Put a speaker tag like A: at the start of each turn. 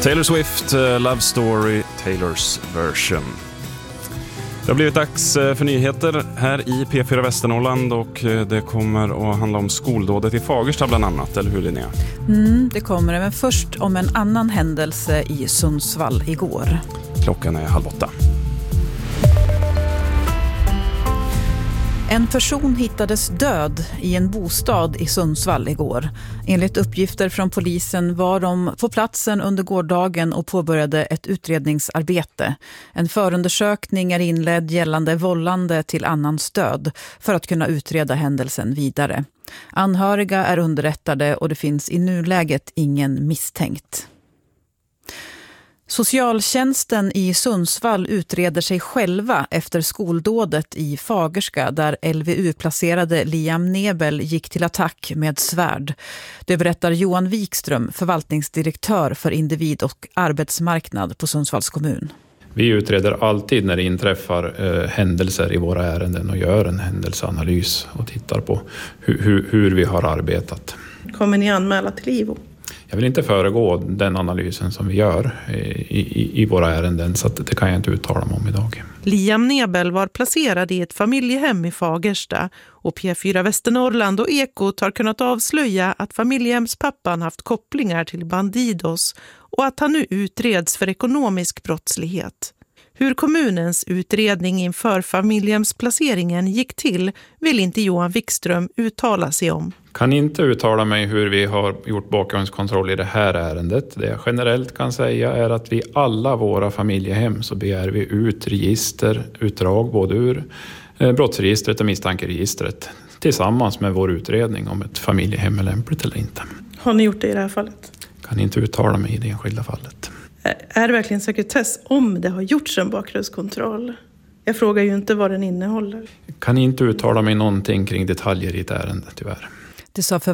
A: Taylor Swift, Love Story, Taylors version. Det har blivit dags för nyheter här i P4 Västernorrland och det kommer att handla om skoldådet i Fagersta bland annat, eller hur Linnea?
B: Det kommer det, men först om en annan händelse i Sundsvall igår.
A: Klockan är 7:30.
B: En person hittades död i en bostad i Sundsvall igår. Enligt uppgifter från polisen var de på platsen under gårdagen och påbörjade ett utredningsarbete. En förundersökning är inledd gällande vållande till annans död för att kunna utreda händelsen vidare. Anhöriga är underrättade och det finns i nuläget ingen misstänkt. Socialtjänsten i Sundsvall utreder sig själva efter skoldådet i Fagersta där LVU-placerade Liam Nebel gick till attack med svärd. Det berättar Johan Wikström, förvaltningsdirektör för individ- och arbetsmarknad på Sundsvalls kommun.
C: Vi utreder alltid när det inträffar händelser i våra ärenden och gör en händelseanalys och tittar på hur vi har arbetat.
D: Kommer ni anmäla till IVO?
C: Jag vill inte föregå den analysen som vi gör i våra ärenden, så att det kan jag inte uttala mig om idag.
D: Liam Nebel var placerad i ett familjehem i Fagersta och P4 Västernorrland och Ekot har kunnat avslöja att familjehemspappan haft kopplingar till Bandidos och att han nu utreds för ekonomisk brottslighet. Hur kommunens utredning inför familjehemsplaceringen gick till vill inte Johan Wikström uttala sig om.
C: Kan inte uttala mig hur vi har gjort bakgrundskontroll i det här ärendet. Det jag generellt kan säga är att vi alla våra familjehem så begär vi ut registerutdrag både ur brottsregistret och misstankeregistret tillsammans med vår utredning om ett familjehem är lämpligt eller inte.
D: Har ni gjort det i det här fallet?
C: Kan inte uttala mig i det enskilda fallet.
D: Är det verkligen sekretess om det har gjorts en bakgrundskontroll? Jag frågar ju inte vad den innehåller.
C: Kan inte uttala mig någonting kring detaljer i ett ärende, tyvärr.
B: Det sa